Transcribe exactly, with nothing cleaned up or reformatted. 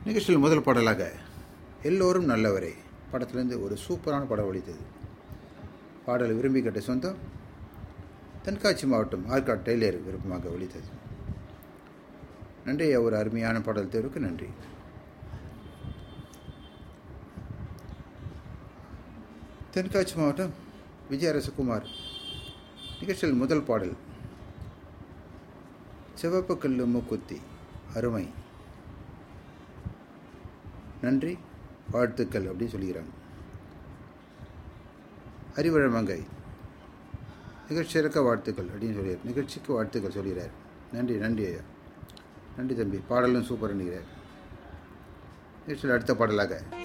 நிகழ்ச்சியில் முதல் பாடலாக எல்லோரும் நல்லவரே படத்திலிருந்து ஒரு சூப்பரான படம் ஒலித்தது. பாடலை விரும்பி கேட்ட சொந்தம் தென்காசி மாவட்டம் ஆற்காடு டெய்லர் விருப்பமாக ஒலித்தது. நன்றி. ஒரு அருமையான பாடல் தேர்வுக்கு நன்றி. தென்காசி மாவட்டம் விஜயரசகுமார் நிகழ்ச்சியில் முதல் பாடல் சிவப்பு கல்லு மூக்குத்தி அருமை, நன்றி, வாழ்த்துக்கள் அப்படின்னு சொல்லிக்கிறாங்க. அறிவழமங்கை நிகழ்ச்சி இறக்க வாழ்த்துக்கள் அப்படின்னு சொல்லிடுறார். நிகழ்ச்சிக்கு வாழ்த்துக்கள் சொல்கிறார். நன்றி நன்றி ஐயா, நன்றி தம்பி, பாடலும் சூப்பர் நினைக்கிறார். நிகழ்ச்சியில் அடுத்த பாடலாக